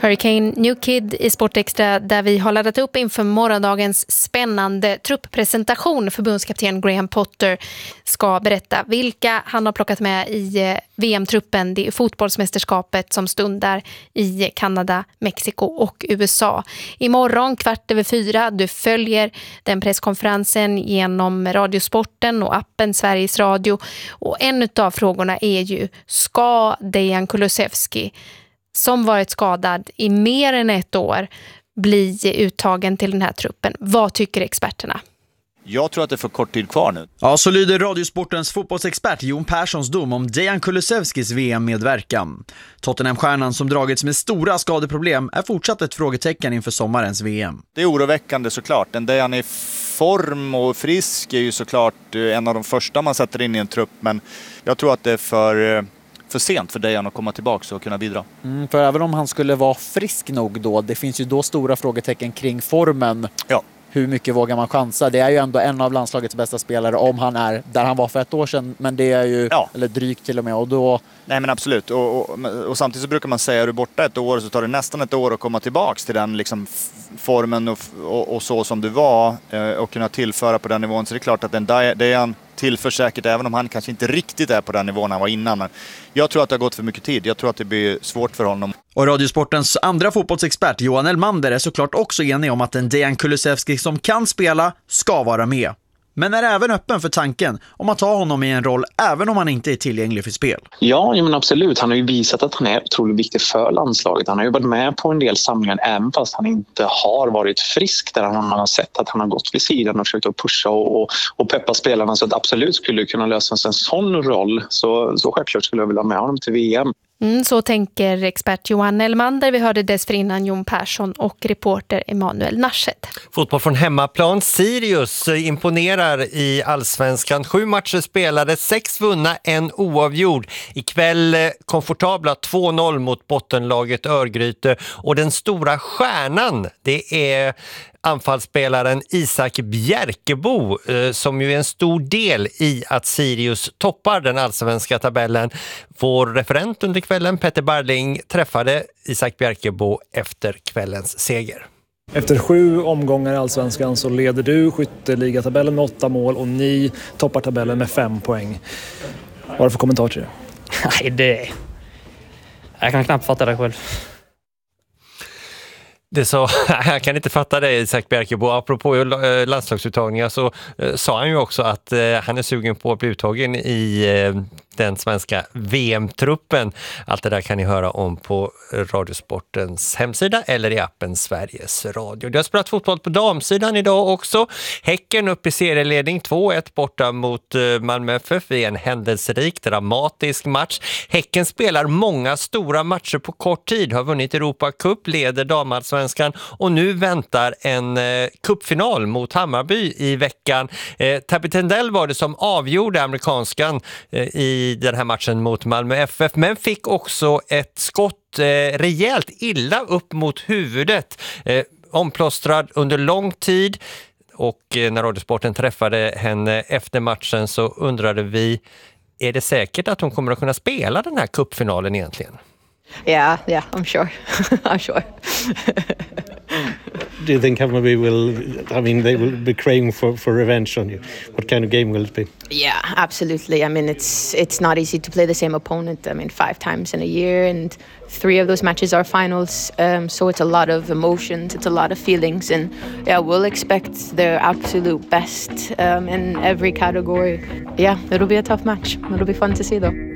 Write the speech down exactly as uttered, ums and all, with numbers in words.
Hurricane New Kid i Sportextra, där vi har laddat upp inför morgondagens spännande trupppresentation. Förbundskapten Graham Potter ska berätta vilka han har plockat med i V M-truppen. Det är fotbollsmästerskapet som stundar i Kanada, Mexiko och U S A. Imorgon kvart över fyra, du följer den presskonferensen genom Radiosporten och appen Sveriges Radio. Och en av frågorna är ju, ska Dejan Kulusevski, som varit skadad i mer än ett år, bli uttagen till den här truppen? Vad tycker experterna? Jag tror att det är för kort tid kvar nu. Ja, så lyder Radiosportens fotbollsexpert Jon Perssons dom om Dejan Kulusevskis V M-medverkan. Tottenham-stjärnan som dragits med stora skadeproblem är fortsatt ett frågetecken inför sommarens V M. Det är oroväckande såklart. Den Dejan är i form och frisk är ju såklart en av de första man sätter in i en trupp. Men jag tror att det är för... för sent för Dejan att komma tillbaka och kunna bidra. Mm, för även om han skulle vara frisk nog då, det finns ju då stora frågetecken kring formen. Ja. Hur mycket vågar man chansa? Det är ju ändå en av landslagets bästa spelare om han är där han var för ett år sedan. Men det är ju, ja. eller drygt till och med. Och då... Nej men absolut. Och, och, och samtidigt så brukar man säga, är du borta ett år så tar det nästan ett år att komma tillbaka till den liksom, formen och, och, och så som du var. Eh, och kunna tillföra på den nivån. Så det är klart att den Dejan tillför säkert, även om han kanske inte riktigt är på den nivån han var innan. Men jag tror att det har gått för mycket tid. Jag tror att det blir svårt för honom. Och Radiosportens andra fotbollsexpert Johan Elmander är såklart också enig om att en Dejan Kulusevski som kan spela ska vara med. Men är även öppen för tanken om att ta honom i en roll även om han inte är tillgänglig för spel. Ja, men absolut. Han har ju visat att han är otroligt viktig för landslaget. Han har ju varit med på en del samlingar även fast han inte har varit frisk. Där han har sett att han har gått vid sidan och försökt att pusha och, och, och peppa spelarna. Så att absolut skulle kunna lösa en sån roll. Så, så självklart skulle jag vilja ha med honom till V M. Mm, så tänker expert Johan Elmander. Vi hörde dessförinnan Jon Persson och reporter Emanuel Naschet. Fotboll från hemmaplan. Sirius imponerar i Allsvenskan. Sju matcher spelade, sex vunna, en oavgjord. Ikväll komfortabla två noll mot bottenlaget Örgryte. Och den stora stjärnan, det är anfallsspelaren Isak Bjerkebo eh, som ju är en stor del i att Sirius toppar den allsvenska tabellen. Vår referent under kvällen, Petter Barling, träffade Isak Bjerkebo efter kvällens seger. Efter sju omgångar i Allsvenskan så leder du skytteligatabellen med åtta mål och ni toppar tabellen med fem poäng. Vad är det för kommentar till det? Nej, det... Jag kan knappt fatta det själv. Det så, jag kan inte fatta det, Isak Bjerkebo. Apropå landslagsuttagningar så eh, sa han ju också att eh, han är sugen på att bli uttagen i eh, den svenska V M-truppen. Allt det där kan ni höra om på Radiosportens hemsida eller i appen Sveriges Radio. Det har spelat fotboll på damsidan idag också. Häcken upp i serieledning två ett borta mot Malmö F F i en händelserik, dramatisk match. Häcken spelar många stora matcher på kort tid, har vunnit Europa Cup, leder damallsvenskan och nu väntar en eh, cupfinal mot Hammarby i veckan. Eh, Tabby Tendell var det som avgjorde amerikanskan eh, i i den här matchen mot Malmö F F, men fick också ett skott eh, rejält illa upp mot huvudet. Eh, omplåstrad under lång tid, och eh, när Radiosporten träffade henne efter matchen så undrade vi, är det säkert att hon kommer att kunna spela den här cupfinalen egentligen? Yeah, yeah, I'm sure. I'm sure. Do you think Hammarby will, I mean, they will be craving for, for revenge on you? What kind of game will it be? Yeah, absolutely. I mean, it's it's not easy to play the same opponent. I mean, five times in a year, and three of those matches are finals. Um, so it's a lot of emotions, it's a lot of feelings, and yeah, we'll expect their absolute best um, in every category. Yeah, it'll be a tough match. It'll be fun to see though.